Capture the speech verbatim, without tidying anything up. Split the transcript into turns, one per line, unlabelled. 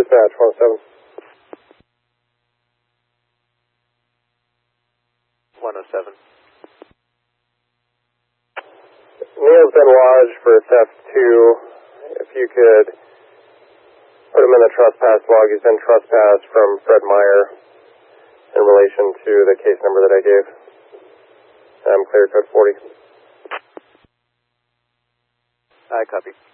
Dispatch, one oh seven.
one oh seven.
Neil's been lodged for theft two. If you could put him in the trespass log, he's been trespassed from Fred Meyer in relation to the case number that I gave. Um, clear code forty.
I copy.